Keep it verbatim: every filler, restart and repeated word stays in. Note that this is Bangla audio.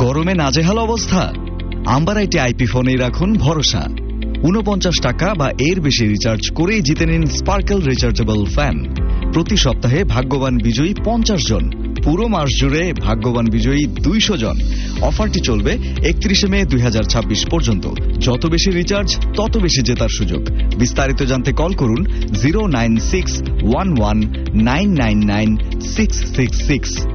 গরমে নাজেহাল অবস্থা? আম্বারাইটে আইপি ফোনেই রাখুন ভরসা। উনপঞ্চাশ টাকা বা এর বেশি রিচার্জ করেই জিতে নিন স্পার্কেল রিচার্জেবল ফ্যান। প্রতি সপ্তাহে ভাগ্যবান বিজয়ী পঞ্চাশ জন, পুরো মাস জুড়ে ভাগ্যবান বিজয়ী দুইশো জন। অফারটি চলবে একত্রিশে মে দুই হাজার ছাব্বিশ পর্যন্ত। যত বেশি রিচার্জ তত বেশি জেতার সুযোগ। বিস্তারিত জানতে কল করুন zero nine six one one nine nine nine six six six.